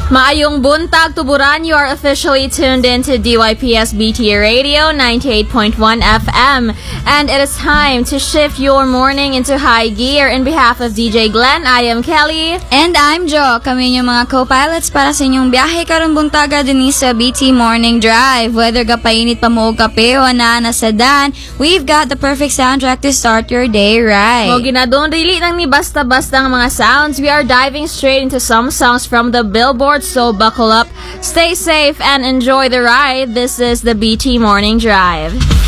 Maayong buntag, tuburan. You are officially tuned in to DYPS BT Radio 98.1 FM. And it is time to shift your morning into high gear. In behalf of DJ Glenn, I am Kelly. And I'm Jo. Kami yung mga co-pilots para sa inyong biyahe karong buntaga din sa BT Morning Drive. Whether kapainit pa mo o kape o na sedan, we've got the perfect soundtrack to start your day right. O ginadon, really nang ni basta-basta ang mga sounds. We are diving straight into some songs from the Billboard. So buckle up, stay safe, and enjoy the ride. This is the BT Morning Drive.